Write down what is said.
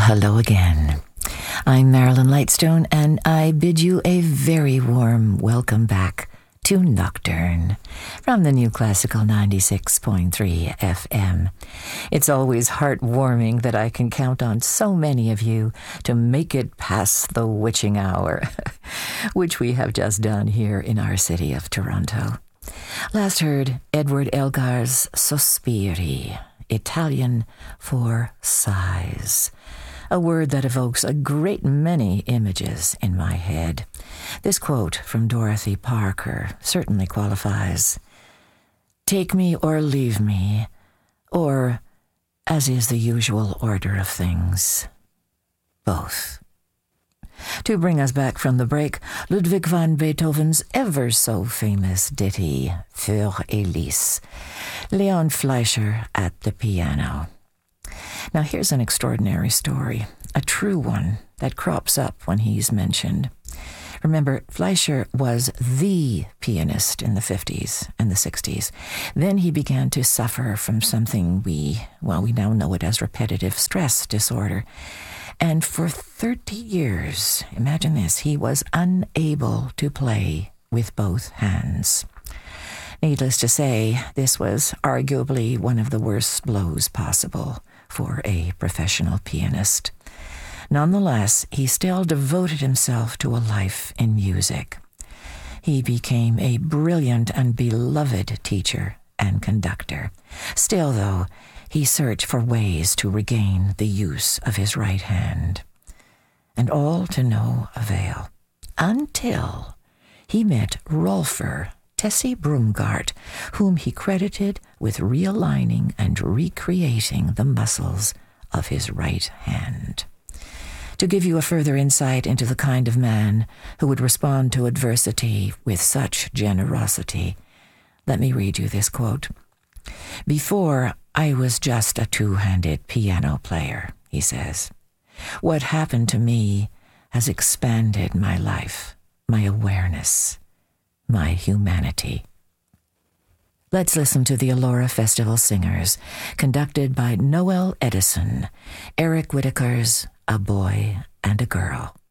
hello again. I'm Marilyn Lightstone, and I bid you a very warm welcome back to Nocturne from the New Classical 96.3 FM. It's always heartwarming that I can count on so many of you to make it past the witching hour, which we have just done here in our city of Toronto. Last heard Edward Elgar's Sospiri, Italian for sighs, a word that evokes a great many images in my head. This quote from Dorothy Parker certainly qualifies. Take me or leave me, or, as is the usual order of things, both. To bring us back from the break, Ludwig van Beethoven's ever so famous ditty, Für Elise, Leon Fleischer at the piano. Now here's an extraordinary story, a true one that crops up when he's mentioned. Remember, Fleischer was the pianist in the 50s and the 60s. Then he began to suffer from something we now know it as repetitive stress disorder. And for 30 years, imagine this, he was unable to play with both hands. Needless to say, this was arguably one of the worst blows possible for a professional pianist. Nonetheless, he still devoted himself to a life in music. He became a brilliant and beloved teacher and conductor. Still, though, he searched for ways to regain the use of his right hand. And all to no avail, until he met Rolfer Tessie Brumgart, whom he credited with realigning and recreating the muscles of his right hand. To give you a further insight into the kind of man who would respond to adversity with such generosity, let me read you this quote. Before, I was just a two-handed piano player, he says. What happened to me has expanded my life, my awareness, my humanity. Let's listen to the Elora Festival Singers, conducted by Noel Edison, Eric Whitaker's A Boy and a Girl.